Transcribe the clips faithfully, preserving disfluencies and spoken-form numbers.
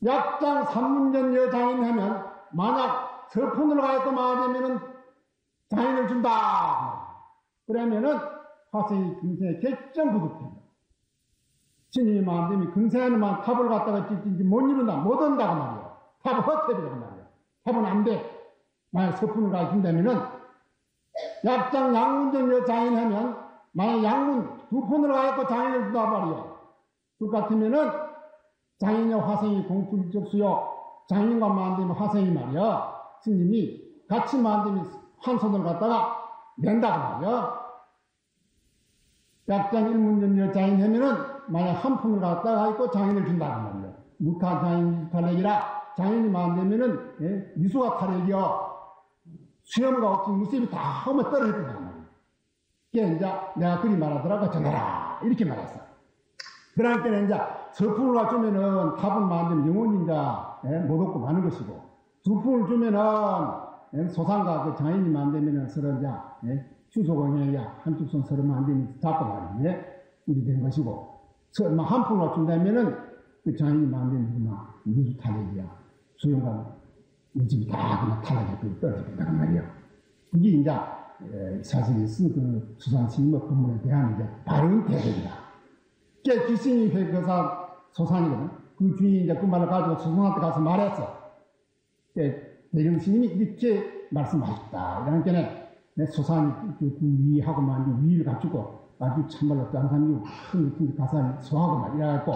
약장 삼문전 여장인 하면, 만약 서푼으로 가고 말하면은 장인을 준다. 그러면은 화성이 금생에 객정 부득합니다. 신임이 마음대로 금생에는만 탑을 갖다가 찍든지 못 이룬다, 못 온다고 말이야. 탑은 헛탑이라고 말이야. 탑은 안 돼. 만약 서푼을 가준다면은, 약장 양문전 여장인 하면, 만약 양문 두 푼으로 가고 장인을 준다 말이야. 그 같으면은, 장인의 화성이 공풀적 수요, 장인과 만들면 화성이 말이야. 스님이 같이 만들면 한 손을 갖다가 낸다고 말이야. 약장 일문전 여장인 하면은, 만약 한 푼을 갖다가 있고 장인을 준다고 말이야. 무타 장인 탈렉이라, 장인이 만들면은, 예? 미수가 탈렉이요. 수염과 없이 무수입이 다 하면 떨어진단 말이야. 그게 이제 내가 그리 말하더라고, 전하라. 이렇게 말했어. 그럴 때는 이제 서푼을 갖주면은 탑을 만들면 영원히 이제, 예? 못 얻고 가는 것이고, 두 푼을 주면은, 예? 소상과 그 장인이 만들면은 서로 이제, 예? 휴소공에 한쪽 손 서로 만들면 잡고 말이야. 이렇게 된 것이고, 한 푼을 갖준다면은 그 장인이 만들면 막 미수 탈렉이야. 수영과 이 집이 다 그냥 탈락이 떨어진다는 말이야. 그게 이제, 에, 사실 쓴 그 수산스님의 법문에 대한 이제 바른 대답이다. 그게 귀신이 회거사 소산이거든. 그 주인이 이제 그 말을 가지고 소산한테 가서 말했어. 대령스님이 이렇게 말씀하셨다. 이러는 게네, 내 소산이 그 위하고 만 위를 갖추고 아주 참말로 짠삼이고 큰 큰 가사를 소하고 막 이래갖고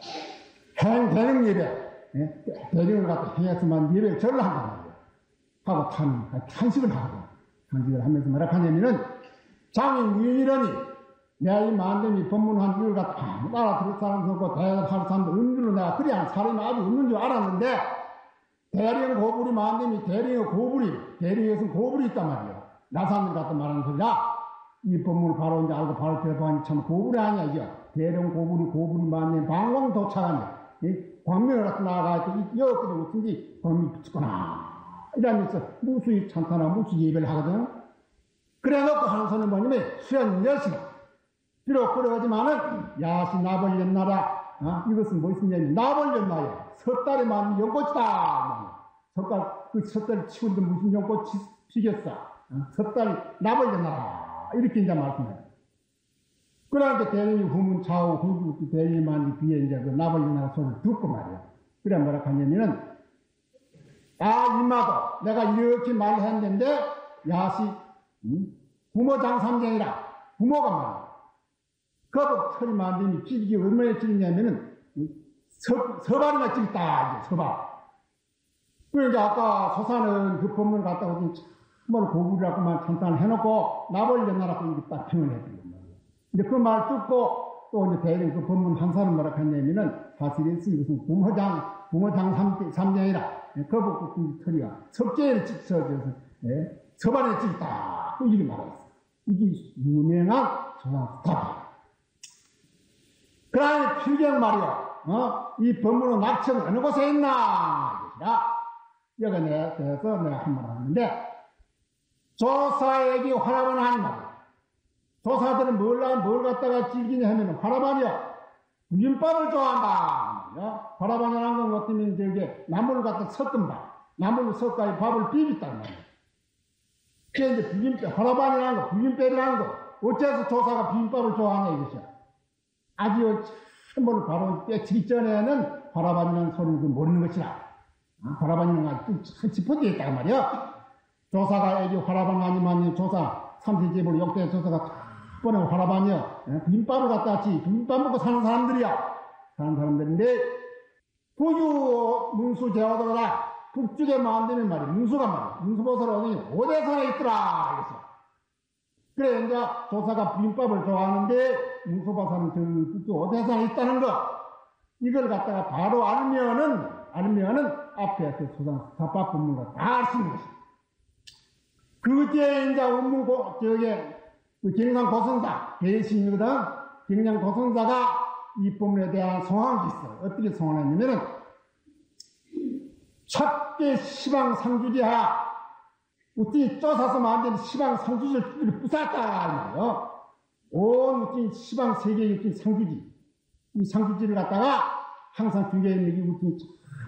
행 대령 예배. 예? 대령을 갖다 행해서만 예배를 절을 한단 말이야. 하고 탄, 탄식을 하거든. 탄식을 하면서 뭐라 하냐면은, 장인 무인이라니, 내가 이 만dem이 법문한 이걸 갖다 아무 알아들을 사람도 없고, 대답할 사람도 은줄로 내가 그리 한 사람이 아주 없는 줄 알았는데, 대령 고불이 만dem이 대령의 고불이, 대령에서 고불이 있단 말이야. 나사람들 갖다 말하는 소리야. 이 법문을 바로 이제 알고 바로 대답하니 참 고불이 아니야, 이게. 대령 고불이, 고불이 만dem이 방광 도착하네. 광명을 갖고 나가서 여기까지 오든지 범이 붙였구나. 이러면서 무수히 찬탄하고 무수 예배를 하거든. 그래 놓고 하는 소리는 뭐냐면 수연 여신. 비록 그러지만은 야시 나벌렸나라. 어? 이것은 무엇이냐면 나벌렸나요. 섣달에만 연꽃이다. 섣달, 그 섣달 치고도 무슨 연꽃이 피겠어. 어? 섣달 나벌렸나라. 이렇게 이제 말씀해요. 그러니까 대령이 후문 좌우 후문 대령만 뒤에 이제 그 나벌리나 소리를 듣고 말이야. 그래 뭐라 하냐면은, 아, 이마도 내가 이렇게 말을 했는데, 야시, 음? 부모 장삼쟁이라, 부모가 말이야. 그거 털이 만들면 찌르기 얼마나 찌르냐면은, 서, 서발이나 찌르다, 이제 서발. 그러니까 아까 소사는 그 법문을 갖다가 정말 고불이라고만 찬탄을 해놓고, 나벌렸나라고 이렇게 딱 표현을 했거든. 근데 그 말 듣고 또 이제 대령 그 법문 한 사람 뭐라 했냐면은 사실에서 이것은 부모장, 부모장 삼쟁이라. 거북 그 털이가 석재를 찍어서 예? 서반에 찍다. 이렇게 말했어. 이게 유명한 소상스탑이야. 그러니 필경 말이야. 어? 이 법문은 낙천 어느 곳에 있나? 여기 내가 그래서 내가 한 말 하는데 조사에게 화라만 하는 말이야. 조사들은 뭘, 뭘 갖다가 즐기냐 하면은, 화라반이요. 무김밥을 좋아한다. 화라반이라는 건 어쩌면 저게 나물을 갖다 섞은다. 나물을 섞어야 밥을 비볐단 말이야. 그게 이제 비빔밥, 화라반이라는 거, 비빔밥이라는 거. 어째서 조사가 비빔밥을 좋아하냐 이것이야. 아주 한번 바로 빼치기 전에는 화라반이라는 소리를 모르는 것이라. 화라반이라는 건 짚어져 있단 말이야. 조사가 애기 화라반 아니면 조사, 삼세제불 역대 조사가 번에 화라반이요. 비빔밥을 갖다 왔지. 비빔밥 먹고 사는 사람들이야. 사는 사람들인데, 부유 문수 제화도라 북쪽에 만드는 말이 문수가 말이야. 문수보살 어디 오대산에 있더라. 이랬어. 그래, 이제 조사가 비빔밥을 좋아하는데, 문수보살은 저 북쪽 오대산에 있다는 거. 이걸 갖다가 바로 알면은, 알면은 앞에 그 소상, 사밥 법문을 다 알 수 있는 것이야. 그때 이제 업무고, 저게, 그 경상 고선사, 대신이거든. 경상 고선사가 이 법문에 대한 성황이 있어. 어떻게 성황했냐면은, 첫째 시방 상주지하, 어찌 쪼사서 만든 시방 상주지를 부쌌다. 말이요. 온 어찌 시방 세계의 어찌 상주지. 이 상주지를 갖다가 항상 중계에 있는 이 어찌